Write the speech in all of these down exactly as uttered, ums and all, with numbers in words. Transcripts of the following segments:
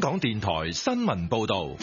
港電台新聞報道。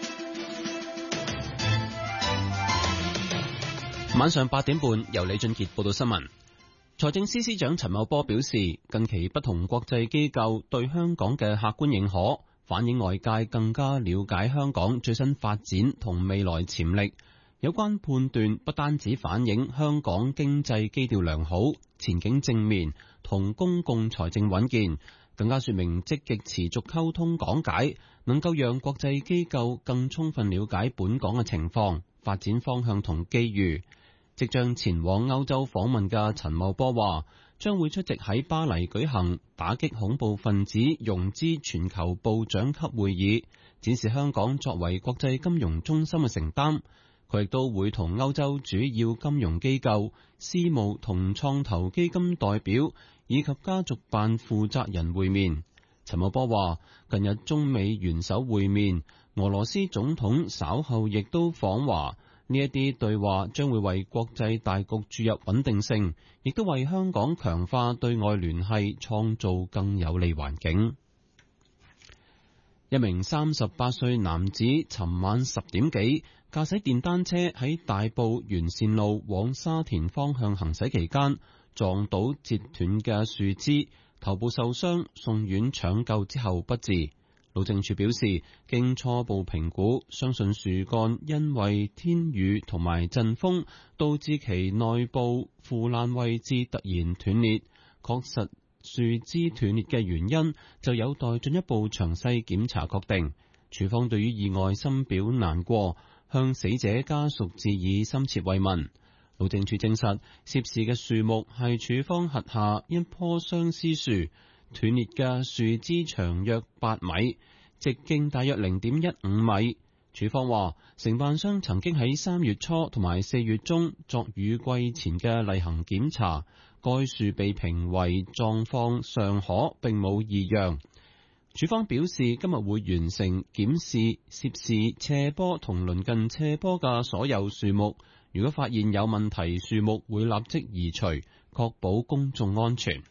晚上八點半，由李俊傑報道新聞。財政司司長陳茂波表示，近期不同國際機構對香港嘅客觀認可，反映外界更加了解香港最新發展同未來潛力。有關判斷不單止反映香港經濟基調良好、前景正面同公共財政穩健，更加說明積極持續溝通講解，能夠讓國際機構更充分了解本港嘅情況、發展方向同機遇。即將前往歐洲訪問嘅陳茂波話，將會出席喺巴黎舉行打擊恐怖分子融資全球部長級會議，展示香港作為國際金融中心嘅承擔。佢亦都會同歐洲主要金融機構、私募同創投基金代表以及家族辦負責人會面。陳茂波話，近日中美元首會面，俄羅斯總統稍後亦都訪華。呢一啲對話將會為國際大局注入穩定性，亦都為香港強化對外聯繫創造更有利環境。一名三十八歲男子尋晚十點幾駕駛電單車喺大埔沿線路往沙田方向行駛期間，撞到截斷嘅樹枝，頭部受傷，送院搶救之後不治。路政署表示，經初步評估，相信樹幹因為天雨同埋陣風，導致其內部腐爛位置突然斷裂。確實樹枝斷裂嘅原因，就有待進一步詳細檢查確定。署方對於意外深表難過，向死者家屬致以深切慰問。路政署證實，涉事嘅樹木係署方轄下一棵相思樹。斷裂嘅樹枝長約八米，直徑大約零點一五米。署方話，承辦商曾經喺三月初同埋四月中作雨季前嘅例行檢查，該樹被評為狀況尚可，並冇異樣。署方表示，今日會完成檢視涉事斜坡同鄰近斜坡嘅所有樹木，如果發現有問題樹木，會立即移除，確保公眾安全。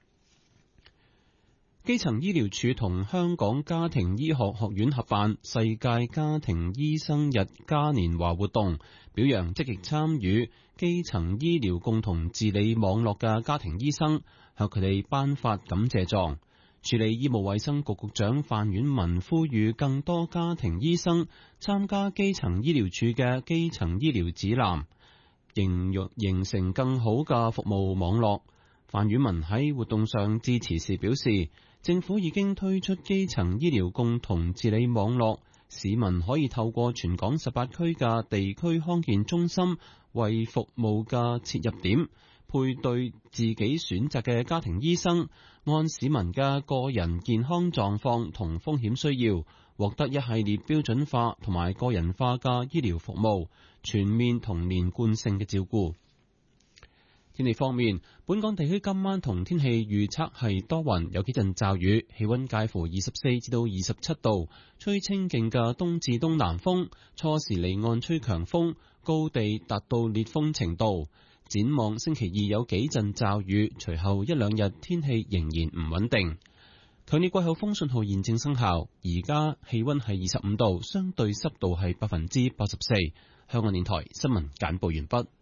基層醫療署同香港家庭醫學學院合辦世界家庭醫生日嘉年華活動，表揚積極參與基層醫療共同治理網絡嘅家庭醫生，向佢哋頒發感謝狀。署理醫務衛生局局長范婉文呼籲更多家庭醫生參加基層醫療署嘅基層醫療指南，形容形成更好嘅服務網絡。范婉文喺活動上致辭時表示，政府已經推出基層醫療共同治理網絡，市民可以透過全港十八區嘅地區康健中心為服務嘅切入點，配對自己選擇嘅家庭醫生，按市民嘅個人健康狀況同風險需要，獲得一系列標準化同埋個人化嘅醫療服務，全面同連貫性嘅照顧。天氣方面，本港地區今晚同天氣預測係多雲，有幾陣驟雨，氣溫介乎二十四至到二十七度，吹清勁嘅東至東南風，初時離岸吹強風，高地達到烈風程度。展望星期二有幾陣驟雨，隨後一兩日天氣仍然唔穩定。強烈季候風信號現正生效，而家氣溫係二十五度，相對濕度係百分之八十四。香港電台新聞簡報完畢。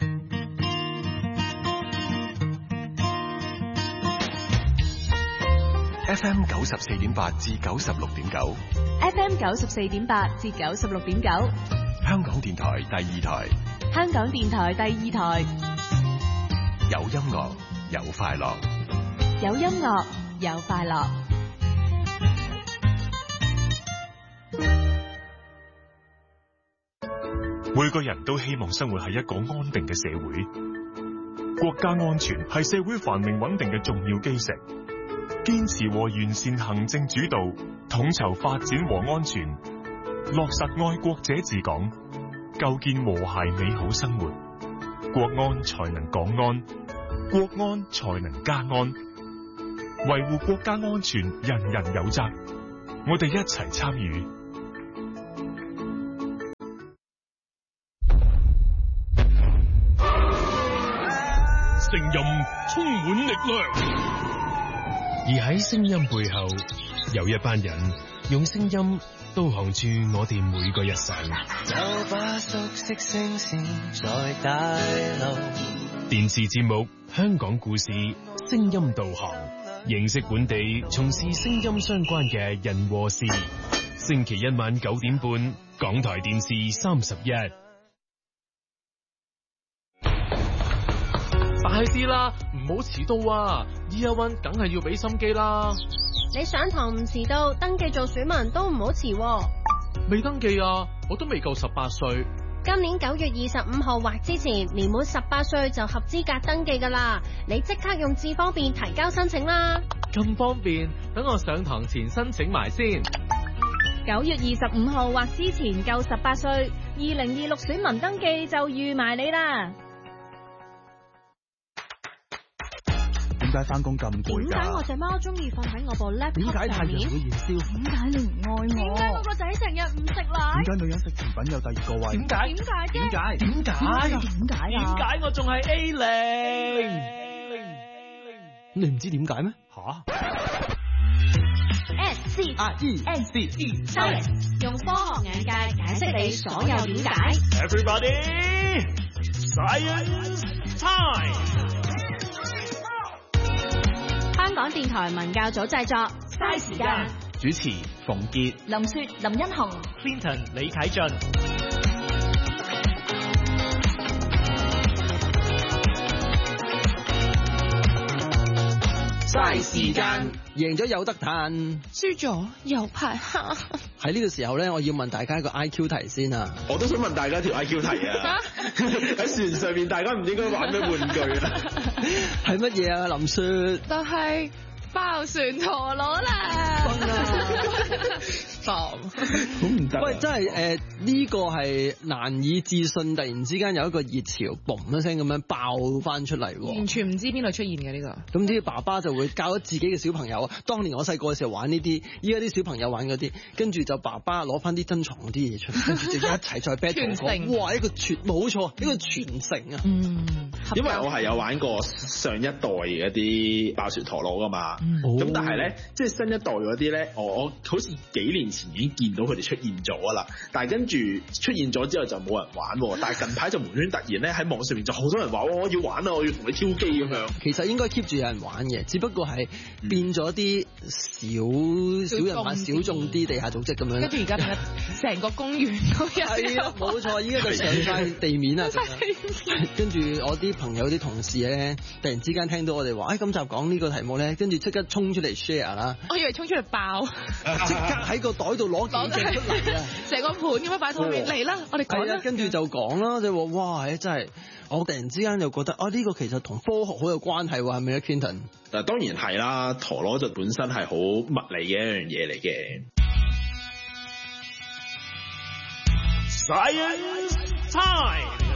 F M 九十四點八至九十六點九 ，F M 九十四點八至九十六點九， 香港電台第二台， 香港電台第二台， 有音樂有快樂， 有音樂有快樂。 每個人都希望生活喺一個安定嘅社會，國家安全係社會繁榮穩定嘅重要基石。堅持和完善行政主導，統籌發展和安全，落實愛國者治港，構建和諧美好生活，國安才能港安，國安才能家安。維護國家安全，人人有責，我哋一齊參與。 聲音充滿力量。而喺聲音背後，有一班人用聲音導航住我哋每個日常。 有把熟悉聲線在大路。 電視節目《香港故事》聲音導航，認識本地從事聲音相關嘅人和事。星期一晚九點半，港台電視三十一。 快啲啦，唔好遲到啊 ！Year One 梗係要俾心機啦。 你上堂唔遲到，登記做選民都唔好遲。 未登記啊，我都未夠十八歲。 今年九月二十五號或之前，年滿十八歲就合資格登記噶啦。你即刻用智方便提交申請啦。 咁方便，等我上堂前申請埋先。 九月二十五號或之前夠十八歲，二零二六選民登記就預埋你啦。 點解翻工咁攰㗎？ 點解我隻貓中意瞓喺我部 laptop 點解太陽會燃燒？ 點解你唔愛我？點解我個仔成日唔食奶？ 點解女人食甜品有第二個胃？ 點解？ 點解？ 點解？ 點解？ 點解？ 點解我仲係 A 零？ 你唔知點解咩？ 吓 S C R E S C E Science 用科學眼界解釋你所有點解。 Everybody, Science Time。 香港電台文教組製作，嘥時間。 主持馮傑、 林雪、林欣紅、 Clinton 李啟俊。 嘥時間，贏咗有得彈， 輸咗有排喊。 喺呢個時候咧，我要問大家一個 I Q 題先啊！ 我都想問大家條 I Q 題啊！喺船上面，大家唔應該玩咩玩具啊？ 係乜嘢啊？林雪就係爆旋陀螺啦！ 爆好唔得！喂，真係誒呢個係難以置信，突然之間有一個熱潮，嘣一聲咁樣爆翻出嚟喎！ 完全唔知邊度出現嘅呢個。 咁啲爸爸就會教咗自己嘅小朋友，當年我細個嘅時候玩呢啲，依家啲小朋友玩嗰啲，跟住就爸爸攞翻啲珍藏嗰啲嘢出嚟，跟住就一齊再 battle 傳承。 哇！一個傳冇錯，一個傳承啊！ 嗯， 因為我係有玩過上一代嘅一啲爆旋陀螺噶嘛，咁、嗯、但係咧，即係新一代嗰啲咧，我我好似幾年前已經見到佢哋出現咗啦，但係跟住出現咗之後就冇人玩喎，但係近排就無端突然咧喺網上面就好多人話我要玩啊，我要同你挑機咁樣。 其實應該 keep 住有人玩嘅，只不過係變咗啲小小人物、小眾啲地下組織咁樣。 跟住而家成個公園都有。 係啊，冇錯，依家就上晒地面啊！跟住我啲朋友、啲同事咧，突然之間聽到我哋話，哎，今集講呢個題目咧，跟住即刻衝出嚟 share 啦。 我以為衝出嚟爆， 即刻喺個袋度攞幾隻出嚟啊！ 成個盤咁樣擺到面嚟啦，我哋講啦。 跟住就講啦，就話哇，真係我突然之間就覺得啊，呢個其實同科學好有關係喎，係咪啊 Clinton？ 嗱，當然係啦，陀螺就本身係好物理嘅一樣嘢嚟嘅。 Science Time。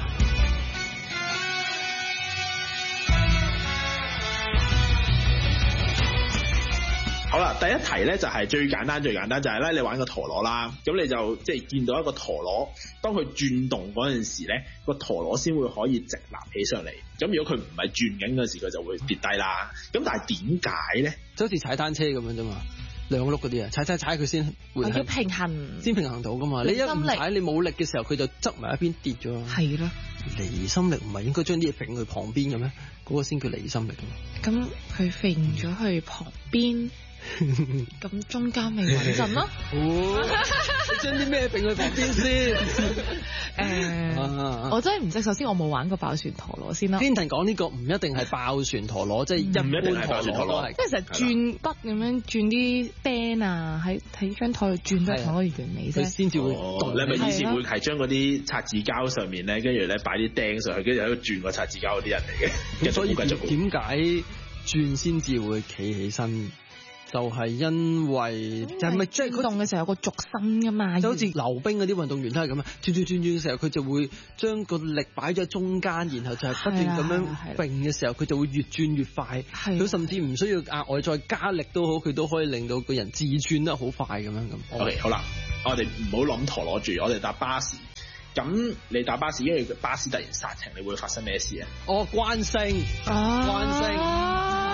好啦，第一題咧就係最簡單最簡單，就係咧你玩個陀螺啦，咁你就即係見到一個陀螺，當佢轉動嗰陣時咧，個陀螺先會可以直立起上嚟。咁如果佢唔係轉緊嗰時，佢就會跌低啦。咁但係點解咧？ 就好似踩單車咁樣啫嘛，兩碌嗰啲啊，踩踩踩佢先會要平衡， 先平衡到噶嘛。你一唔踩，你冇力嘅時候，佢就側埋一邊跌咗。 係啦， 離心力唔係應該將啲嘢揈去旁邊嘅咩？嗰個先叫離心力噶嘛。 咁佢揈咗去旁邊。咁中間咪穩陣咯。 哦，你將啲咩揈去旁邊先？ 誒、uh, 我真係唔識。首先我冇玩過爆旋陀螺先啦。 Clinton講呢個唔一定係爆旋陀螺，即係一般陀螺都係。 即係成日轉筆咁樣轉啲釘啊，喺喺張台度轉得同一個原理啫。 先至會動。 哦、你係咪以前會係將嗰啲擦紙膠上面咧，跟住咧擺啲釘上去，跟住喺度轉個擦紙膠嗰啲人嚟嘅？ 所以點解轉先至會企起身？就係因為就係咪即係佢動嘅時候有個軸心噶嘛？ 就好似溜冰嗰啲運動員都係咁啊，轉轉轉轉嘅時候佢就會將個力擺咗喺中間，然後就係不斷咁樣揈嘅時候，佢就會越轉越快。佢甚至唔需要額外再加力都好，佢都可以令到個人自轉得好快咁樣咁。 OK， 好啦，我哋唔好諗陀螺住，我哋搭巴士。咁你搭巴士，因為巴士突然剎停，你會發生咩事啊？ 哦，慣性， 啊， 慣性。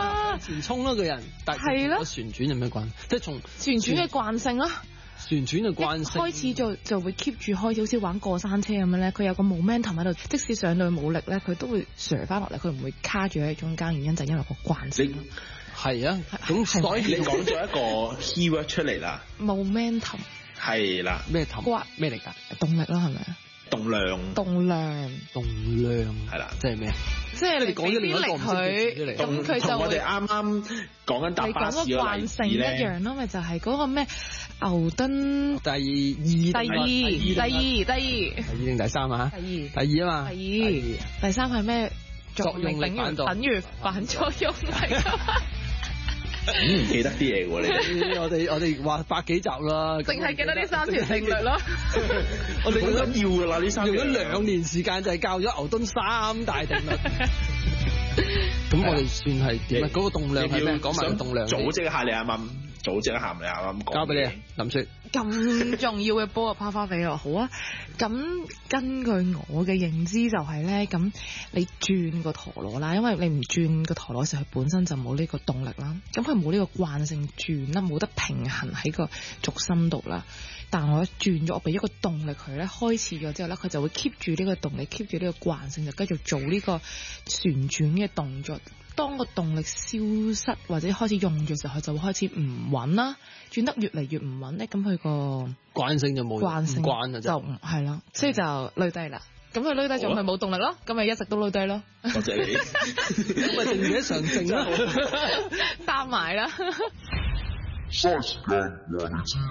前衝咯個人，但係同旋轉有咩關？即係從旋轉嘅慣性啦。 旋轉嘅慣性， 開始就就會 keep 住開，好似玩過山車咁樣咧。佢有個 momentum 喺度，即使上到去冇力咧，佢都會上翻落嚟，佢唔會卡住喺中間。原因就係因為個慣性。 係啊，咁所以你講咗一個 keyword 出嚟啦 ，momentum 係啦， 咩氹？咩嚟㗎？ 動力啦，係咪啊？ 動量， 動量， 動量係啦，即係咩？ 即係你講咗另一個唔識咁佢就我哋啱啱講緊搭巴士嗰個例子咧， 一樣咯，咪就係嗰個咩牛頓第二、第二、第二、第二、第二、 第二定第三啊？ 第二、 第二啊嘛， 第二、第三係咩？ 作用力反作等於反作用力。 唔記得啲嘢喎，你我哋我哋話百幾集啦， 淨係記得呢三條定律咯。 我哋覺得要㗎啦，呢三用咗兩年時間就係教咗牛頓三大定律。咁我哋算係點啊？嗰個動量係咩？講埋個動量。 組織一下你啱啱，組織一下你啱啱講。 交俾你啊，林雪。 咁重要嘅波啊，拋翻俾我，好啊。咁根據我嘅認知就係咧，咁你轉個陀螺啦，因為你唔轉個陀螺嘅時候，佢本身就冇呢個動力啦。咁佢冇呢個慣性轉啦，冇得平衡喺個軸心度啦。但我一轉咗，我俾一個動力佢咧，開始咗之後咧，佢就會 keep 住呢個動力 ，keep 住呢個慣性，就繼續做呢個旋轉嘅動作。當個動力消失或者開始用嘅時候，佢就會開始唔穩啦，轉得越嚟越唔穩咧，咁佢個慣性就冇慣性慣就唔係啦，所以就累低啦。咁佢累低仲係冇動力咯，咁咪一直都累低咯。 多謝你， 咁咪定己常情啦， 擔埋啦。 嘥時間話你知。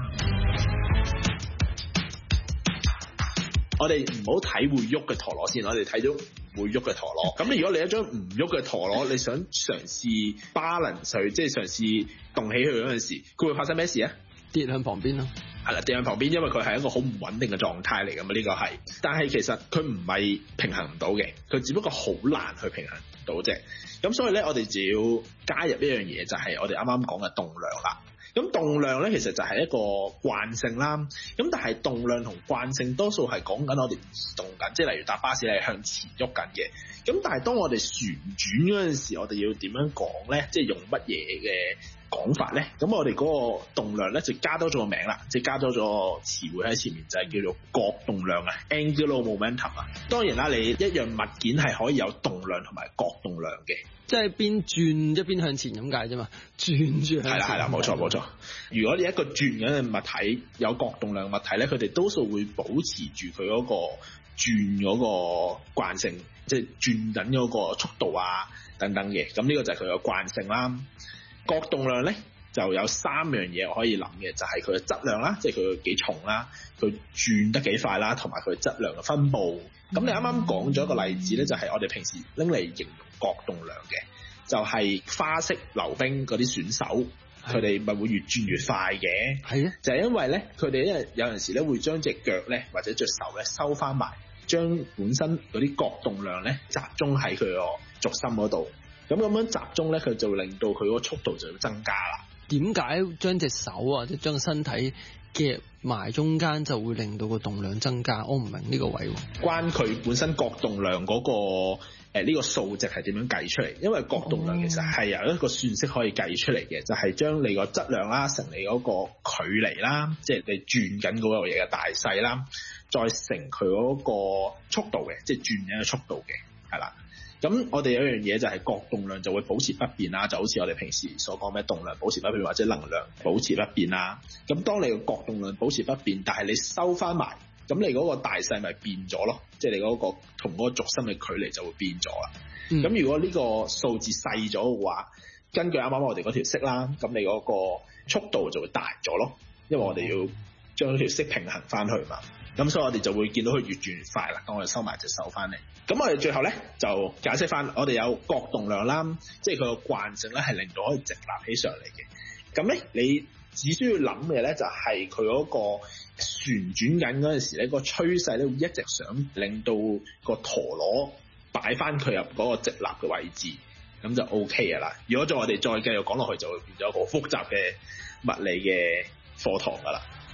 我哋唔好睇會喐嘅陀螺先，我哋睇咗會喐嘅陀螺。咁你如果你一張唔喐嘅陀螺，你想嘗試 balance 佢，即係嘗試動起佢嗰陣時，佢會發生咩事啊？ 跌向旁邊咯。係啦，跌向旁邊，因為佢係一個好唔穩定嘅狀態嚟㗎嘛，呢個係。但係其實佢唔係平衡唔到嘅，佢只不過好難去平衡到啫。咁所以咧，我哋就要加入一樣嘢，就係我哋啱啱講嘅動量啦。咁動量咧，其實就係一個慣性啦。咁但係動量同慣性多數係講緊我哋移動緊，即係例如搭巴士係向前喐緊嘅。咁但係當我哋旋轉嗰陣時，我哋要點樣講咧？即係用乜嘢嘅講法咧？咁我哋嗰個動量咧就加多咗個名啦，即係加多咗詞彙喺前面，就係叫做角動量啊 （angular momentum） 啊。當然啦，你一樣物件係可以有動量同埋角動量嘅。 即係邊轉一邊向前咁解啫嘛，轉住向前。係啦係啦，冇錯冇錯。如果你一個轉緊嘅物體有角動量物體咧，佢哋多數會保持住佢嗰個轉嗰個慣性，即係轉緊嗰個速度啊等等嘅。咁呢個就係佢嘅慣性啦。角動量咧就有三樣嘢可以諗嘅，就係佢嘅質量啦，即係佢幾重啦，佢轉得幾快啦，同埋佢質量嘅分佈。咁你啱啱講咗一個例子咧，就係我哋平時拎嚟形容角動量嘅，就係花式溜冰嗰啲選手，佢哋咪會越轉越快嘅。係啊，就係因為咧，佢哋因為有陣時咧會將隻腳咧或者隻手咧收翻埋，將本身嗰啲角動量咧集中喺佢個軸心嗰度。咁咁樣集中咧，佢就會令到佢個速度就要增加啦。點解將隻手或者將個身體夾埋中間就會令到個動量增加？我唔明呢個位喎。關佢本身角動量嗰、嗰個誒呢、呃呢個數值係點樣計出嚟？因為角動量其實係有一個算式可以計出嚟嘅，就係、係、將你個質量啦乘你嗰個距離啦，即係你轉緊嗰個嘢嘅大細啦，再乘佢嗰個速度嘅，即係轉緊嘅速度嘅，係啦。咁我哋有一樣嘢就係角動量就會保持不變啦，就好似我哋平時所講咩動量保持不變或者能量保持不變啦。咁當你個角動量保持不變，但係你收翻埋，咁你嗰個大細咪變咗咯，即係你嗰個同嗰個軸心嘅距離就會變咗啦。咁、嗯、如果呢個數字細咗嘅話，根據啱啱我哋嗰條式啦，咁你嗰個速度就會大咗咯，因為我哋要將條式平衡翻去嘛。咁所以我哋就會見到佢越轉越快啦。當我哋收埋隻手翻嚟，咁我哋最後咧就解釋翻，我哋有角動量啦，即係佢個慣性咧係令到可以直立起上嚟嘅。咁咧你只需要諗嘅咧就係佢嗰個旋轉緊嗰陣時咧，個趨勢咧會一直想令到個陀螺擺翻佢入嗰個直立嘅位置，咁就 O K 嘅啦。如果再我哋再繼續講落去，就會變咗一個好複雜嘅物理嘅課堂噶啦。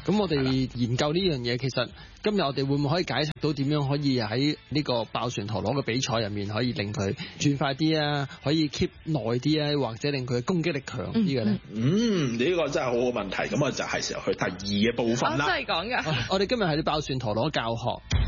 咁我哋研究呢樣嘢，其實今日我哋會唔會可以解釋到點樣可以喺呢個爆旋陀螺嘅比賽入面，可以令佢轉快啲啊，可以 keep 耐啲啊，或者令佢嘅攻擊力強啲嘅咧？ 嗯，呢、呢個真係好好問題。咁啊，就係時候去第二嘅部分啦。 真係講㗎。 我哋今日係啲爆旋陀螺教學。